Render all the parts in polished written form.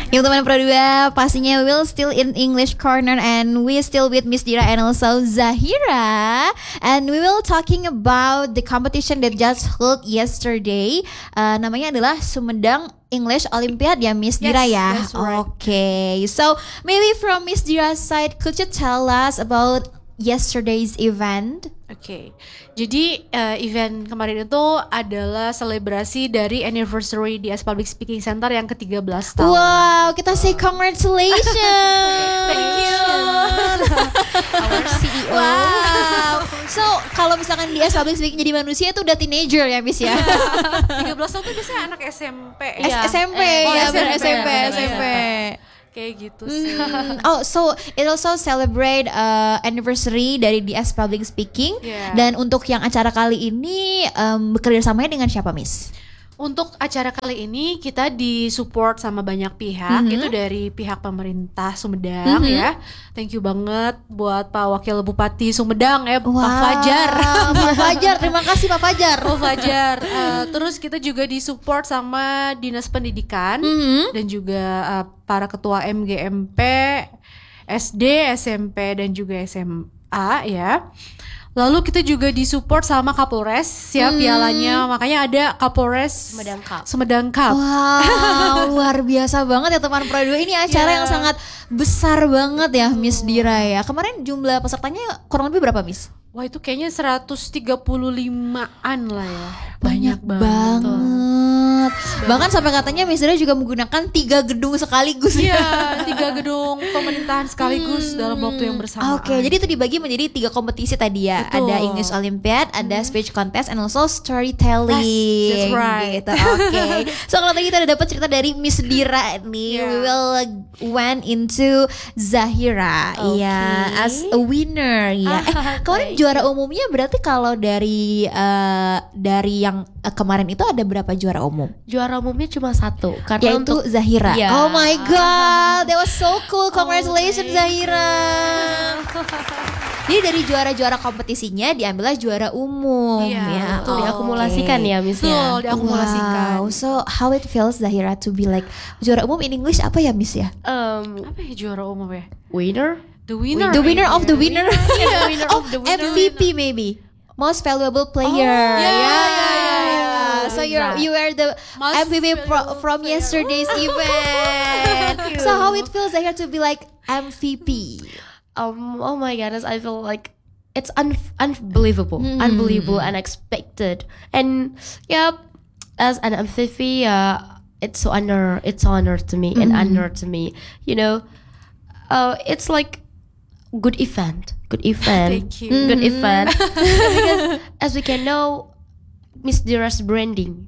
Yang teman Pro 2, pastinya we'll still in English Corner and we still with Miss Dira and also Zahira, and we will talking about the competition that just held yesterday. Namanya adalah Sumedang English Olympiad ya Miss Dira ya. That's right. Okay, so maybe from Miss Dira's side, could you tell us about yesterday's event? Oke, jadi event kemarin itu adalah selebrasi dari anniversary di Public Speaking Center yang ke-13 tahun. Wow, kita say congratulations. Thank you. Our CEO. Wow. So kalau misalkan dia public speaking jadi manusia itu udah teenager ya Miss ya. 13 tahun tuh biasanya anak SMP ya. SMP Oh, ya, SMP, SMP, benar, SMP. Kayak gitu sih. Oh, so it also celebrate anniversary dari DS Public Speaking. Yeah. Dan untuk yang acara kali ini bekerja samanya dengan siapa Miss? Untuk acara kali ini kita disupport sama banyak pihak. Itu dari pihak pemerintah Sumedang ya. Thank you banget buat Pak Wakil Bupati Sumedang ya, Pak Fajar. Pak Fajar, terima kasih Pak Fajar. Pak Fajar. Terus kita juga disupport sama Dinas Pendidikan dan juga para ketua MGMP, SD, SMP dan juga SMA ya. Lalu kita juga disupport sama Kapolres ya pialanya. Makanya ada Kapolres Sumedang Cup. Wow, luar biasa banget ya teman Pro 2. Ini acara yang sangat besar banget ya Miss Dira ya. Kemarin jumlah pesertanya kurang lebih berapa Miss? Wah itu kayaknya 135-an lah ya. Banyak banget. Bahkan sampai katanya Miss Dira juga menggunakan 3 gedung sekaligus. Iya, 3 gedung pemerintahan sekaligus dalam waktu yang bersamaan. Oke, jadi itu dibagi menjadi 3 kompetisi tadi ya. Betul. Ada English Olympiad, ada speech contest, and also storytelling. That's right. Gitu. Oke. So kalau tadi kita udah dapat cerita dari Miss Dira nih, we will went into Zahira, ya, as a winner, ya. Kemarin juara umumnya berarti kalau dari yang kemarin itu ada berapa juara umum? Juara umumnya cuma 1 karena Yaitu untuk Zahira. Iya. Oh my god, that was so cool. Congratulations Zahira. Jadi dari juara-juara kompetisinya diambillah juara umum. Iya, ya. betul, diakumulasikan ya Miss ya. Betul, diakumulasikan. Wow. So how it feels Zahira to be like juara umum in English apa ya Miss ya? Apa ya juara umum ya? Winner? The winner. The winner of the winner. The winner Oh, of the winner. MVP maybe. Most valuable player. So you are the Most MVP valuable from player. yesterday's event. So how it feels Zahira to be like MVP? Oh my goodness, I feel like it's unbelievable, unbelievable, unexpected, and yeah, as an MVP, it's so honor to me, an honor to me. You know, it's like good event, Thank you. good event. Because as we can know, Miss Dira's branding,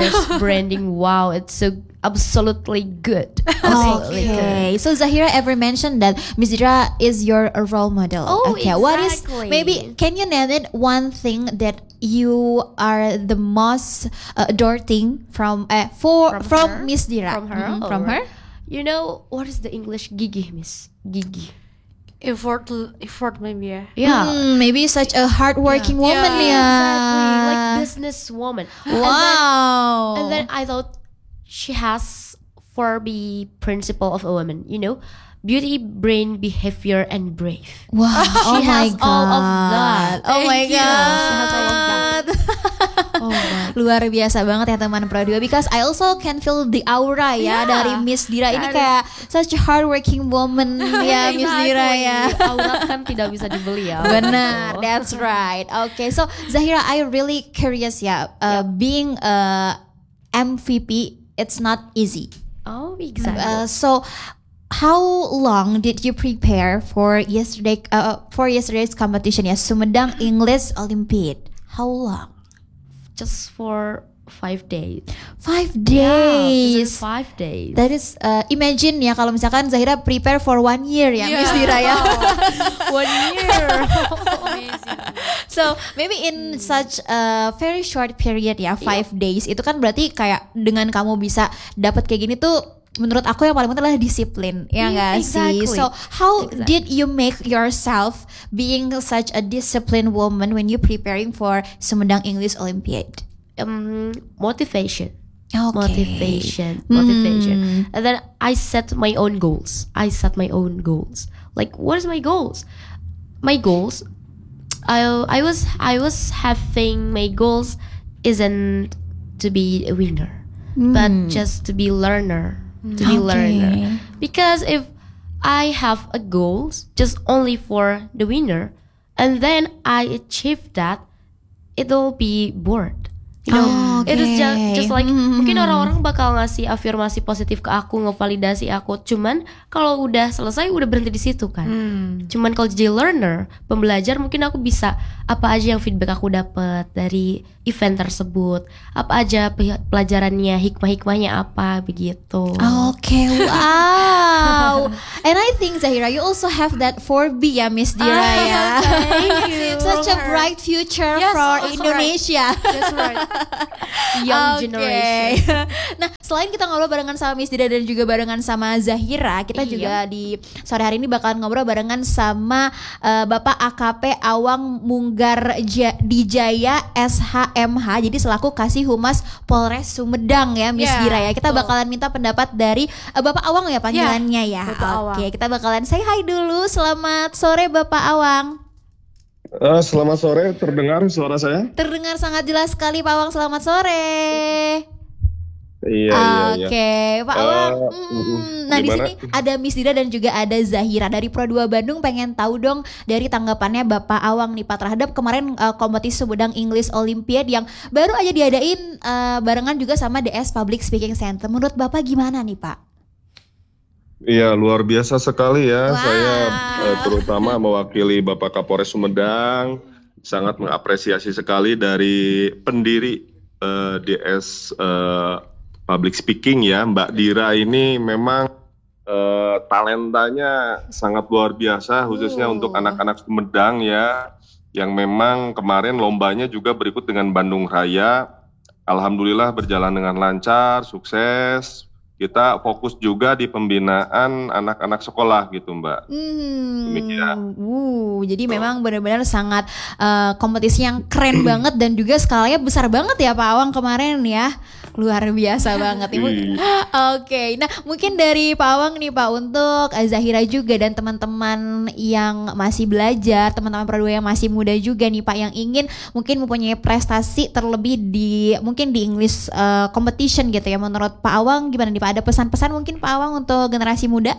wow, it's so absolutely good. Absolutely good. Okay, so Zahira ever mentioned that Miss Dira is your role model. Oh, okay, what is exactly. maybe can you name it one thing that you are the most adored thing from her? Miss Dira? From her, From or- her? You know what is the English gigi, Miss? Gigi. Effort maybe ya. Yeah. Maybe such a hardworking woman, Exactly, like yeah. businesswoman. Wow. And then I thought she has 4 B principle of a woman. You know, beauty, brain, behavior, and brave. Wow. Oh She my has god. all of that. Oh my Thank you. god. She has all of that. Oh my. Luar biasa banget ya teman Pro 2, because I also can feel the aura ya dari Miss Dira ini kayak such a hardworking woman ya Miss Dira ya. Aura kan tidak bisa dibeli ya. Benar, that's right. Okay, so Zahira, I really curious ya, being a MVP, it's not easy. Oh, exactly. So how long did you prepare for yesterday's competition ya, Sumedang English Olympiad? How long? Just for 5 days. 5 Yeah, days. just 5 days. That is imagine ya kalau misalkan Zahira prepare for 1 year ya Miss Dira ya. 1 year. Amazing. So maybe in such a very short period ya, 5 days itu kan berarti kayak dengan kamu bisa dapat kayak gini tuh, menurut aku yang paling penting adalah disiplin, ya nggak sih? Exactly. So how did you make yourself being such a disciplined woman when you preparing for Sumedang English Olympiad? Motivation. motivation. And then I set my own goals. Like, what is my goals? My goals, I was having my goals isn't to be a winner, but just to be learner. Because if I have a goals just only for the winner, and then I achieve that, it'll be bored. You know, it is just like mungkin orang-orang bakal ngasih afirmasi positif ke aku, ngevalidasi aku. Cuman kalau udah selesai udah berhenti di situ kan. Cuman kalau jadi learner, pembelajar, mungkin aku bisa apa aja yang feedback aku dapat dari event tersebut, apa aja pelajarannya, hikmah-hikmahnya apa begitu. Okay, wow. And I think Zahira, you also have that 4B ya, Miss Dira ya. Thank you. Such a bright future for Indonesia. That's right. Young generation. Nah, selain kita ngobrol barengan sama Miss Dira dan juga barengan sama Zahira, kita juga di sore hari ini bakalan ngobrol barengan sama Bapak AKP Awang Munggar Dijaya SHMH. Jadi selaku Kasih Humas Polres Sumedang ya, Miss Dira ya. Kita bakalan minta pendapat dari Bapak Awang ya panggilannya ya. Oke, kita bakalan say hi dulu. Selamat sore Bapak Awang. Selamat sore, terdengar suara saya? Terdengar sangat jelas sekali Pak Awang, selamat sore. Iya. Oke, Pak Awang. Nah, di sini ada Miss Dira dan juga ada Zahira dari Pro 2 Bandung. Pengen tahu dong dari tanggapannya Bapak Awang nih Pak terhadap kemarin kompetisi Sumedang English Olympiad yang baru aja diadain barengan juga sama DS Public Speaking Center. Menurut Bapak gimana nih Pak? Iya, luar biasa sekali ya. Saya terutama mewakili Bapak Kapolres Sumedang sangat mengapresiasi sekali dari pendiri DS Public Speaking ya, Mbak Dira ini memang talentanya sangat luar biasa khususnya untuk anak-anak Sumedang ya, yang memang kemarin lombanya juga berikut dengan Bandung Raya. Alhamdulillah berjalan dengan lancar, sukses. Kita fokus juga di pembinaan anak-anak sekolah gitu Mbak. Demikian. Jadi memang benar-benar sangat kompetisi yang keren banget dan juga skalanya besar banget ya Pak Awang kemarin ya. Luar biasa banget Ibu. Oke, nah mungkin dari Pak Awang nih Pak untuk Zahira juga dan teman-teman yang masih belajar, teman-teman Pro 2 yang masih muda juga nih Pak yang ingin mungkin mempunyai prestasi terlebih di mungkin di English competition gitu ya. Menurut Pak Awang gimana nih Pak? Ada pesan-pesan mungkin Pak Awang untuk generasi muda?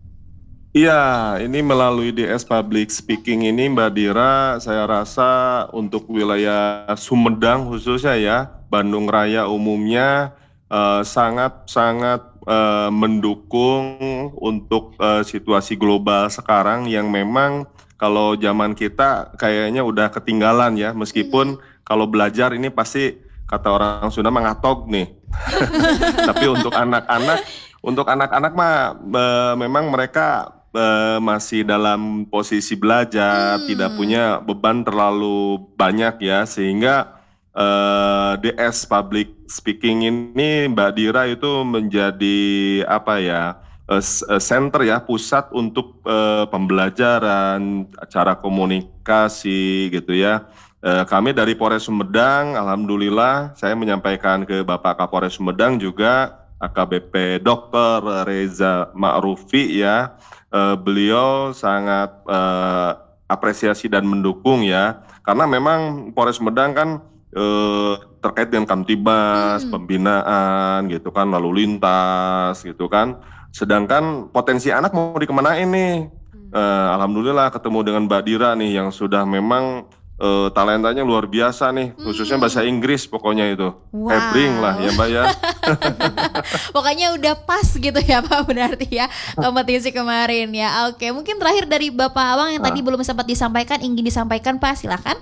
Iya, ini melalui DS Public Speaking ini Mbak Dira, saya rasa untuk wilayah Sumedang khususnya ya, Bandung Raya umumnya sangat-sangat mendukung untuk situasi global sekarang yang memang kalau zaman kita kayaknya udah ketinggalan ya, meskipun kalau belajar ini pasti kata orang Sunda mengatok nih. Tapi untuk anak-anak mah memang mereka masih dalam posisi belajar, tidak punya beban terlalu banyak ya, sehingga DS Public Speaking ini Mbak Dira itu menjadi apa ya, center ya, pusat untuk pembelajaran, cara komunikasi gitu ya. Kami dari Polres Sumedang, alhamdulillah saya menyampaikan ke Bapak Kapolres Sumedang juga AKBP Dr. Reza Ma'rufi ya, beliau sangat apresiasi dan mendukung ya, karena memang Polres Sumedang kan terkait dengan Kamtibmas, pembinaan gitu kan, lalu lintas gitu kan, sedangkan potensi anak mau dikemanain nih. Alhamdulillah ketemu dengan Mbak Dira nih yang sudah memang talentanya luar biasa nih, khususnya bahasa Inggris pokoknya itu. Hebring lah ya Mbak ya. Pokoknya udah pas gitu ya Pak berarti ya kompetisi kemarin ya. Oke, mungkin terakhir dari Bapak Awang yang tadi belum sempat disampaikan, ingin disampaikan Pak, silakan.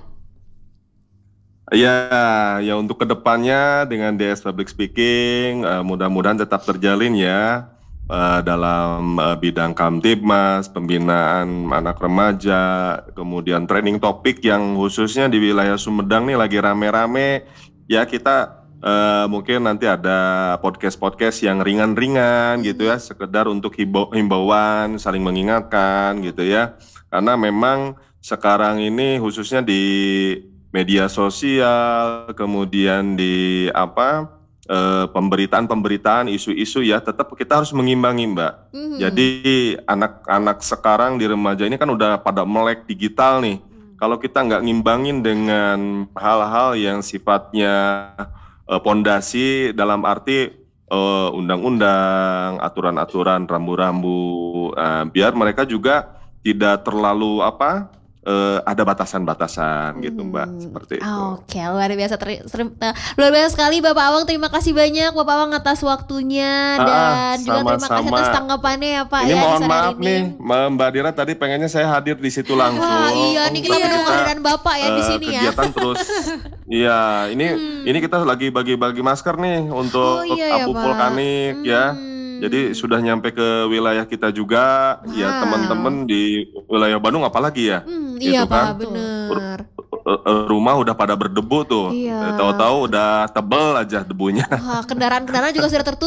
Ya untuk kedepannya dengan DS Public Speaking mudah-mudahan tetap terjalin ya. Dalam bidang Kamtibmas, pembinaan anak remaja, kemudian training topik yang khususnya di wilayah Sumedang nih lagi rame-rame ya, kita mungkin nanti ada podcast-podcast yang ringan-ringan gitu ya, sekedar untuk himbauan, saling mengingatkan gitu ya, karena memang sekarang ini khususnya di media sosial, kemudian di pemberitaan-pemberitaan, isu-isu ya, tetap kita harus mengimbangi, Mbak. Jadi anak-anak sekarang di remaja ini kan udah pada melek digital nih. Kalau kita nggak ngimbangin dengan hal-hal yang sifatnya pondasi dalam arti undang-undang, aturan-aturan, rambu-rambu, biar mereka juga tidak terlalu ada batasan-batasan gitu, Mbak, seperti itu. Oke, luar biasa luar biasa sekali Bapak Awang. Terima kasih banyak Bapak Awang atas waktunya dan juga terima kasih atas tanggapannya ya Pak. Ini ya, mohon maaf nih Mbak Dira, tadi pengennya saya hadir di situ langsung. Wah, iya nih kita menunggu kehadiran Bapak ya di sini ya. Kegiatan terus. Iya, ini kita lagi bagi-bagi masker nih untuk abu vulkanik ya. Jadi sudah nyampe ke wilayah kita juga, ya teman-teman di wilayah Bandung apalagi ya. Iya gitu kan. Pak, bener. Rumah udah pada berdebu tuh, tahu-tahu udah tebel aja debunya. Kendaraan-kendaraan juga sudah tertutup.